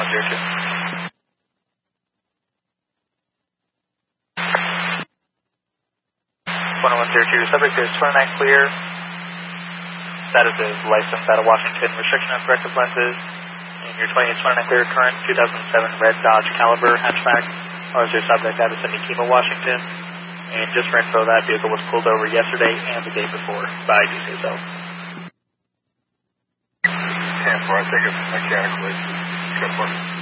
1102. 1102, subject is 29 clear. Status is licensed out of Washington, restriction on corrective lenses. And your 29 clear, current 2007 red Dodge Caliber hatchback. Or is your subject out of Yakima, Washington? And just for info, that vehicle was pulled over yesterday and the day before by DCSL. 10-4, I think it's mechanically. Go for it.